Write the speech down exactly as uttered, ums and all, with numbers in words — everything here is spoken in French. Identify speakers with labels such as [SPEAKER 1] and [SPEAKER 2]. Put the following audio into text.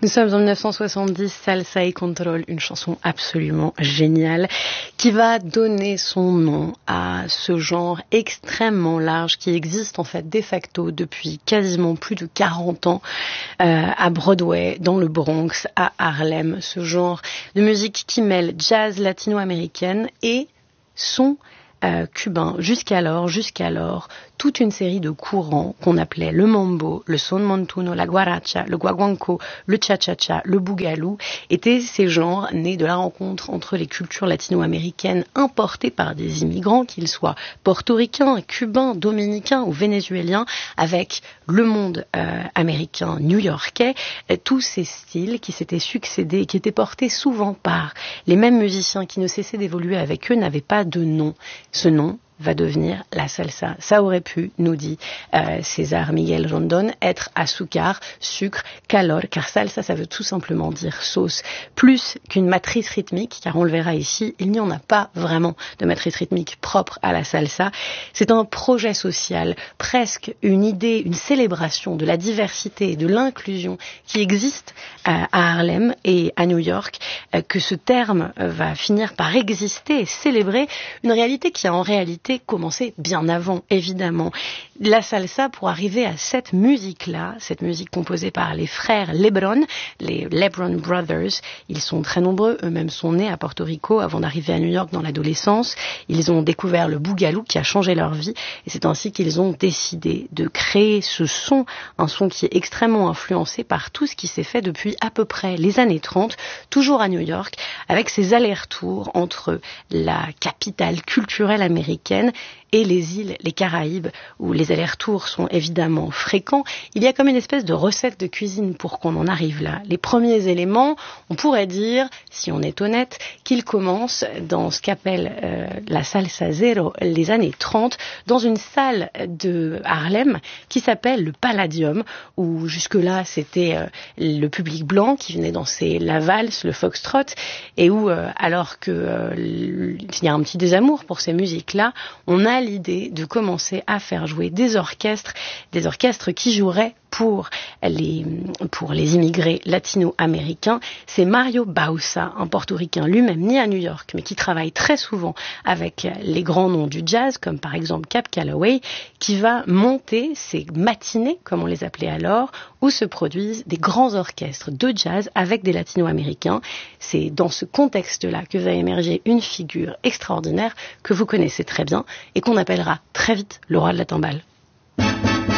[SPEAKER 1] Nous sommes en mille neuf cent soixante-dix, Salsa y Control, une chanson absolument géniale qui va donner son nom à ce genre extrêmement large qui existe en fait de facto depuis quasiment plus de quarante ans euh, à Broadway, dans le Bronx, à Harlem. Ce genre de musique qui mêle jazz latino-américaine et son Euh, cubain, jusqu'alors, jusqu'alors, toute une série de courants qu'on appelait le mambo, le son montuno, la guaracha, le guaguanco, le cha-cha-cha, le bougalou, étaient ces genres nés de la rencontre entre les cultures latino-américaines importées par des immigrants, qu'ils soient portoricains, cubains, dominicains ou vénézuéliens, avec le monde euh, américain, new-yorkais, euh, tous ces styles qui s'étaient succédés et qui étaient portés souvent par les mêmes musiciens qui ne cessaient d'évoluer avec eux n'avaient pas de nom. Ce nom va devenir la salsa. Ça aurait pu, nous dit euh, César Miguel Rondon, être azúcar, sucre, calor, car salsa, ça veut tout simplement dire sauce. Plus qu'une matrice rythmique, car on le verra ici, il n'y en a pas vraiment de matrice rythmique propre à la salsa. C'est un projet social, presque une idée, une célébration de la diversité et de l'inclusion qui existe euh, à Harlem et à New York, euh, que ce terme euh, va finir par exister et célébrer une réalité qui a en réalité commencé bien avant, évidemment. La salsa, pour arriver à cette musique-là, cette musique composée par les frères Lebron, les Lebron Brothers, ils sont très nombreux, eux-mêmes sont nés à Porto Rico avant d'arriver à New York dans l'adolescence. Ils ont découvert le bougalou qui a changé leur vie et c'est ainsi qu'ils ont décidé de créer ce son, un son qui est extrêmement influencé par tout ce qui s'est fait depuis à peu près les années trente, toujours à New York, avec ces allers-retours entre la capitale culturelle américaine et les îles, les Caraïbes, où les allers-retours sont évidemment fréquents. Il y a comme une espèce de recette de cuisine pour qu'on en arrive là. Les premiers éléments, on pourrait dire, si on est honnête, qu'ils commencent dans ce qu'appelle euh, la salsa zero, les années trente, dans une salle de Harlem qui s'appelle le Palladium, où jusque-là c'était euh, le public blanc qui venait danser la valse, le foxtrot, et où, euh, alors que euh, il y a un petit désamour pour ces musiques-là, on a l'idée de commencer à faire jouer des orchestres, des orchestres qui joueraient pour les, pour les immigrés latino-américains. C'est Mario Bausa, un portoricain lui-même né à New York, mais qui travaille très souvent avec les grands noms du jazz, comme par exemple Cab Calloway, qui va monter ces matinées, comme on les appelait alors, où se produisent des grands orchestres de jazz avec des latino-américains. C'est dans ce contexte-là que va émerger une figure extraordinaire que vous connaissez très bien et qu'on appellera très vite le roi de la timbale.